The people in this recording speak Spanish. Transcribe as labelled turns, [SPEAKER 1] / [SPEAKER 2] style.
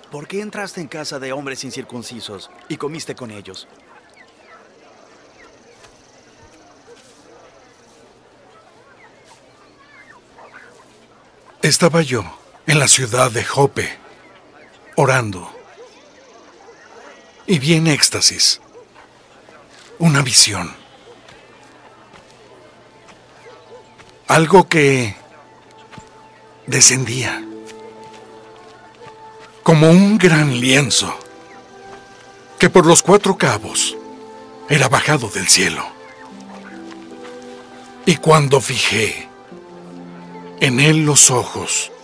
[SPEAKER 1] ¿Por qué entraste en casa de hombres incircuncisos y comiste con ellos?
[SPEAKER 2] Estaba yo en la ciudad de Jope, orando, y vi en éxtasis una visión. Algo que descendía como un gran lienzo que por los 4 cabos era bajado del cielo. Y cuando fijé en él los ojos,